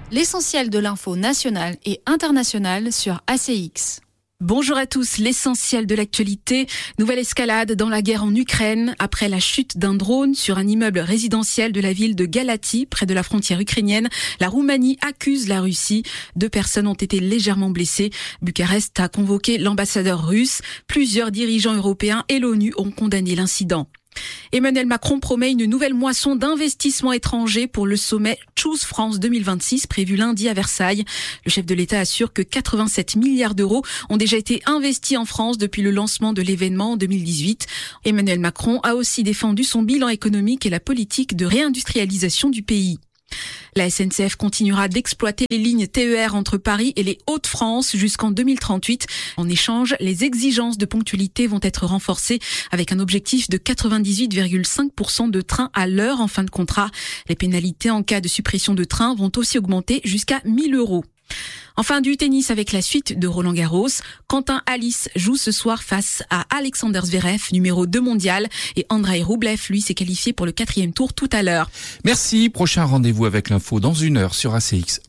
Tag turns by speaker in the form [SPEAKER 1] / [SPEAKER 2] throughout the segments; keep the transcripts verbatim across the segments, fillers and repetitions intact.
[SPEAKER 1] L'essentiel de l'info nationale et internationale sur A C X.
[SPEAKER 2] Bonjour à tous, l'essentiel de l'actualité. Nouvelle escalade dans la guerre en Ukraine après la chute d'un drone sur un immeuble résidentiel de la ville de Galatie, près de la frontière ukrainienne. La Roumanie accuse la Russie. Deux personnes ont été légèrement blessées. Bucarest a convoqué l'ambassadeur russe. Plusieurs dirigeants européens et l'ONU ont condamné l'incident. Emmanuel Macron promet une nouvelle moisson d'investissements étrangers pour le sommet Choose France deux mille vingt-six prévu lundi à Versailles. Le chef de l'État assure que quatre-vingt-sept milliards d'euros ont déjà été investis en France depuis le lancement de l'événement en deux mille dix-huit. Emmanuel Macron a aussi défendu son bilan économique et la politique de réindustrialisation du pays. La S N C F continuera d'exploiter les lignes T E R entre Paris et les Hauts-de-France jusqu'en deux mille trente-huit. En échange, les exigences de ponctualité vont être renforcées avec un objectif de quatre-vingt-dix-huit virgule cinq pour cent de trains à l'heure en fin de contrat. Les pénalités en cas de suppression de trains vont aussi augmenter jusqu'à mille euros. Enfin, du tennis avec la suite de Roland Garros. Quentin Halys joue ce soir face à Alexander Zverev, numéro deux mondial. Et Andrei Rublev, lui, s'est qualifié pour le quatrième tour tout à l'heure.
[SPEAKER 3] Merci. Prochain rendez-vous avec l'info dans une heure sur A C X.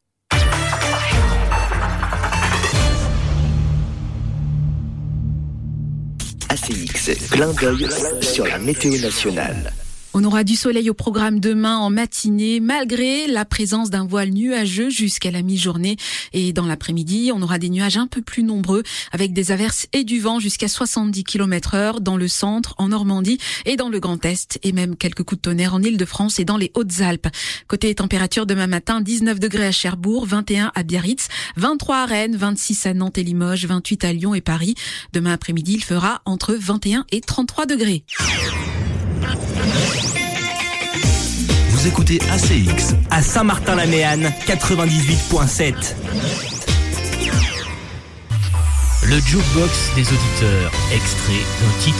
[SPEAKER 4] A C X, clin d'œil sur la météo nationale.
[SPEAKER 2] On aura du soleil au programme demain en matinée, malgré la présence d'un voile nuageux jusqu'à la mi-journée. Et dans l'après-midi, on aura des nuages un peu plus nombreux, avec des averses et du vent jusqu'à soixante-dix kilomètres heure dans le centre, en Normandie et dans le Grand Est, et même quelques coups de tonnerre en Île-de-France et dans les Hautes-Alpes. Côté température, demain matin, dix-neuf degrés à Cherbourg, vingt et un à Biarritz, vingt-trois à Rennes, vingt-six à Nantes et Limoges, vingt-huit à Lyon et Paris. Demain après-midi, il fera entre vingt et un et trente-trois degrés.
[SPEAKER 5] Vous écoutez A C X à Saint-Martin-la-Méanne, quatre-vingt-dix-huit virgule sept.
[SPEAKER 6] Le jukebox des auditeurs, extrait d'un titre